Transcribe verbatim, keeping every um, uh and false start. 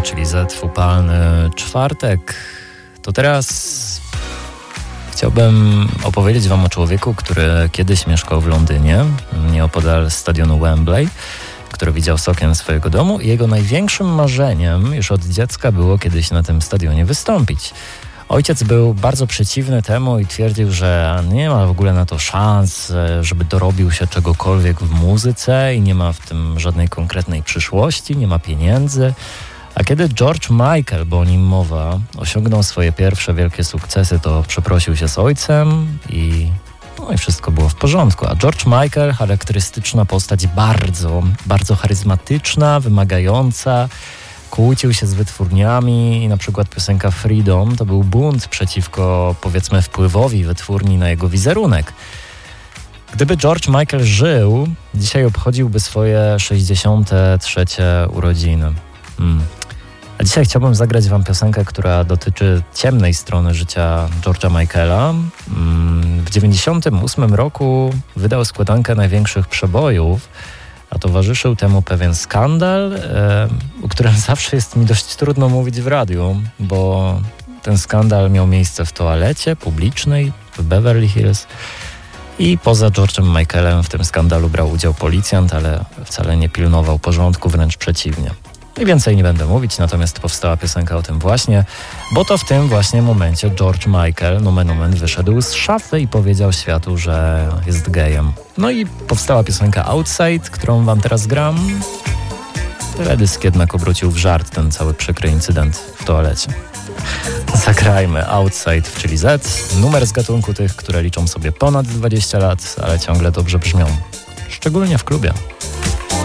czyli Z w upalny czwartek. To teraz chciałbym opowiedzieć wam o człowieku, który kiedyś mieszkał w Londynie, nieopodal stadionu Wembley, który widział z okien swojego domu i jego największym marzeniem już od dziecka było kiedyś na tym stadionie wystąpić. Ojciec był bardzo przeciwny temu i twierdził, że nie ma w ogóle na to szans, żeby dorobił się czegokolwiek w muzyce i nie ma w tym żadnej konkretnej przyszłości, nie ma pieniędzy. A kiedy George Michael, bo o nim mowa, osiągnął swoje pierwsze wielkie sukcesy, to przeprosił się z ojcem i, no i wszystko było w porządku. A George Michael, charakterystyczna postać, bardzo, bardzo charyzmatyczna, wymagająca, kłócił się z wytwórniami i na przykład piosenka Freedom to był bunt przeciwko, powiedzmy, wpływowi wytwórni na jego wizerunek. Gdyby George Michael żył, dzisiaj obchodziłby swoje sześćdziesiąte trzecie urodziny. Hmm. A dzisiaj chciałbym zagrać wam piosenkę, która dotyczy ciemnej strony życia George'a Michaela. Hmm. W dziewięćdziesiątym ósmym roku wydał składankę największych przebojów, a towarzyszył temu pewien skandal, e, o którym zawsze jest mi dość trudno mówić w radiu, bo ten skandal miał miejsce w toalecie publicznej w Beverly Hills i poza George'em Michaelem w tym skandalu brał udział policjant, ale wcale nie pilnował porządku, wręcz przeciwnie. I więcej nie będę mówić, natomiast powstała piosenka o tym właśnie, bo to w tym właśnie momencie George Michael, nomen omen, wyszedł z szafy i powiedział światu, że jest gejem. No i powstała piosenka Outside, którą wam teraz gram. Teledysk jednak obrócił w żart ten cały przykry incydent w toalecie. Zagrajmy Outside, czyli Z, numer z gatunku tych, które liczą sobie ponad dwadzieścia lat, ale ciągle dobrze brzmią. Szczególnie w klubie.